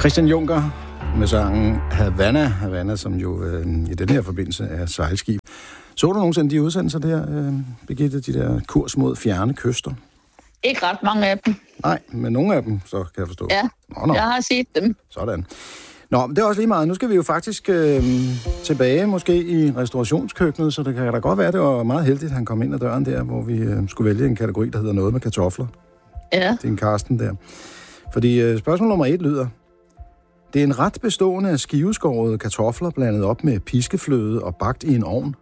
Christian Juncker med sangen Havana. Havana, som jo i den her forbindelse er sejlskib. Så du nogensinde de udsendelser der, Birgitte, de der kurs mod fjerne kyster? Ikke ret mange af dem. Nej, men nogle af dem, så kan jeg forstå. Ja, jeg har set dem. Sådan. Nå, men det er også lige meget. Nu skal vi jo faktisk tilbage måske i restaurationskøkkenet, så det kan da godt være, det var meget heldigt, at han kom ind ad døren der, hvor vi skulle vælge en kategori, der hedder noget med kartofler. Ja. Det er en Karsten der. Fordi spørgsmål nummer 1 lyder: det er en ret bestående af skiveskårede kartofler, blandet op med piskefløde og bagt i en ovn.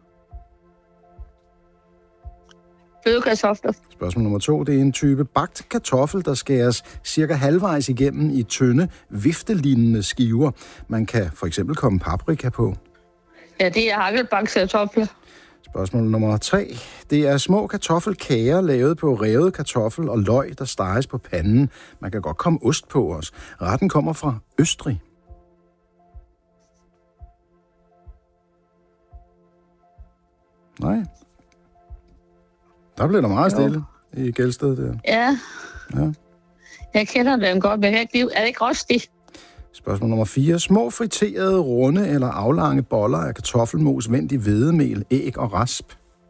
Flødekartofler. Spørgsmål nummer 2. Det er en type bagt kartoffel, der skæres cirka halvvejs igennem i tynde, viftelignende skiver. Man kan for eksempel komme paprika på. Ja, det er hakkelbakskartofler. Spørgsmål nummer 3. Det er små kartoffelkager lavet på revet kartoffel og løg, der steges på panden. Man kan godt komme ost på os. Retten kommer fra Østrig. Nej. Der blev der meget stille i Gelsted der. Ja. Jeg kender dem godt, men jeg kan ikke lide. Er det ikke rosti? Spørgsmål nummer 4. Små friterede, runde eller aflange boller af kartoffelmos vendt i hvedemel, æg og rasp.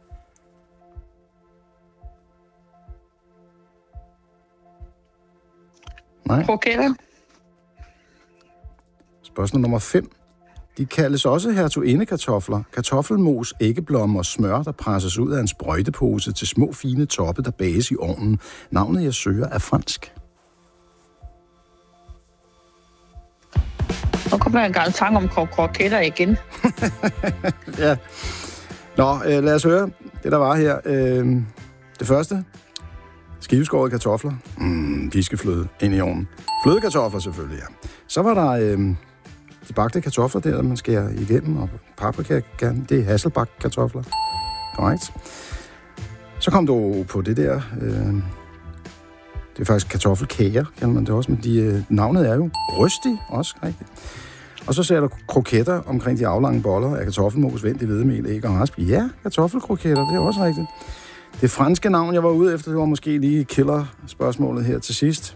Nej. Kroketter. Spørgsmål nummer 5. De kaldes også hertugindekartofler, kartoffelmos, æggeblommer og smør, der presses ud af en sprøjtepose til små fine toppe, der bages i ovnen. Navnet, jeg søger, er fransk. Så kommer jeg en gang tanke om kroketter igen. Ja. Nå, lad os høre det, der var her. Det første. Skiveskårede kartofler. Piskefløde ind i ovnen. Flødekartofler selvfølgelig, ja. Så var der de bagte kartofler der man skærer igennem, og paprika, det er hasselbakkartofler. Right. Så kom du på det der. Det er faktisk kartoffelkager, kalder man det også, men navnet er jo røsti, også rigtigt. Og så ser du kroketter omkring de aflange boller af kartoffelmos vendt i hvedemel, æg og rasp. Ja, kartoffelkroketter, det er også rigtigt. Det franske navn, jeg var ude efter, det var måske lige killer-spørgsmålet her til sidst.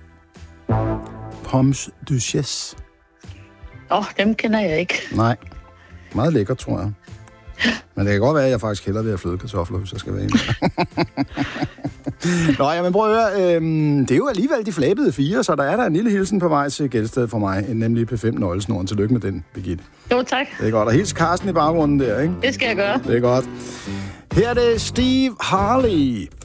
Pommes duchesse. Dem kender jeg ikke. Nej, meget lækkert, tror jeg. Men det kan godt være, at jeg faktisk hellere vil have flødekartofler, hvis jeg skal være enig. Nå, jamen prøv at høre. Det er jo alligevel de flabede 4, så der er der en lille hilsen på vej til Gelsted for mig, nemlig P5-nøglesnoren. Tillykke med den, Birgitte. Jo, tak. Det er godt. Og hils Karsten i baggrunden der, ikke? Det skal jeg gøre. Det er godt. Her er det Steve Harley.